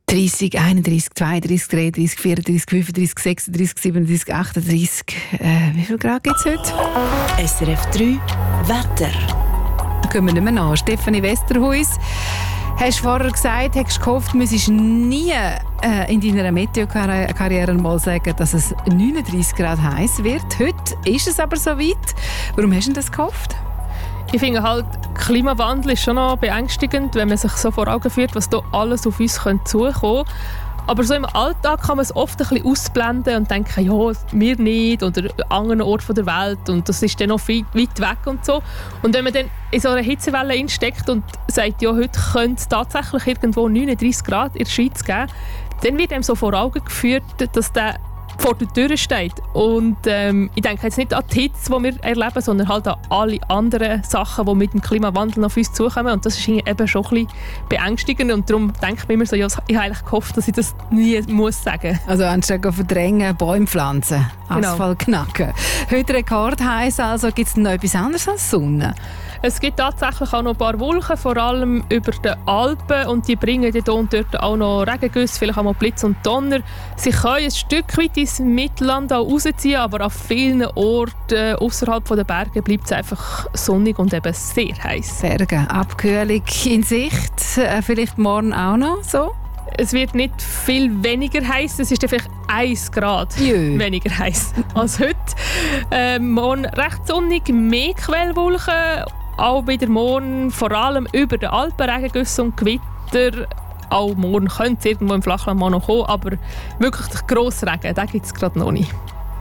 30, 31, 32, 33, 34, 35, 36, 37, 38. Wie viel Grad gibt es heute? SRF 3 Wetter. Kommen wir nicht mehr nach. Stefanie Westerhuis. Hast du vorher gesagt, hast gehofft, du müsstest nie in deiner Meteo-Karriere mal sagen, dass es 39 Grad heiß wird. Heute ist es aber so weit. Warum hast du das gehofft? Ich finde halt, Klimawandel ist schon noch beängstigend, wenn man sich so vor Augen führt, was da alles auf uns zukommen könnte. Aber so im Alltag kann man es oft ein bisschen ausblenden und denken, ja, wir nicht oder an anderen Orten der Welt und das ist dann noch weit weg und so. Und wenn man dann in so einer Hitzewelle steckt und sagt, ja, heute könnte es tatsächlich irgendwo 39 Grad in der Schweiz geben, dann wird einem so vor Augen geführt, dass der vor der Tür steht. Und ich denke jetzt nicht an die Hitze, die wir erleben, sondern halt an alle anderen Sachen, die mit dem Klimawandel auf uns zukommen. Und das ist eben schon ein bisschen beängstigend. Und darum denke ich mir immer so, ja, ich habe eigentlich gehofft, dass ich das nie muss sagen. Also anstatt verdrängen, Bäume pflanzen, Genau. Asphalt knacken. Heute rekordheiß, also gibt es noch etwas anderes als Sonne? Es gibt tatsächlich auch noch ein paar Wolken, vor allem über den Alpen. Und die bringen hier und dort auch noch Regengüsse, vielleicht auch mal Blitz und Donner. Sie können ein Stück weit ins Mittelland auch rausziehen, aber an vielen Orten außerhalb der Berge bleibt es einfach sonnig und eben sehr heiß. Berge, Abkühlung in Sicht, vielleicht morgen auch noch so? Es wird nicht viel weniger heiß, es ist dann vielleicht 1 Grad weniger heiß als heute. Morgen recht sonnig, mehr Quellwolken, auch wieder morgen vor allem über den Alpen Regengüsse und Gewitter. Auch morgen könnte es irgendwo im Flachland mal noch kommen, aber wirklich der grosse Regen, den gibt es gerade noch nicht.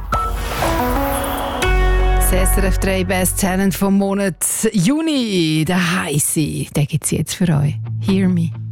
Das SRF 3 Best Talent vom Monat Juni, der Heisse, den gibt es jetzt für euch. Hear Me.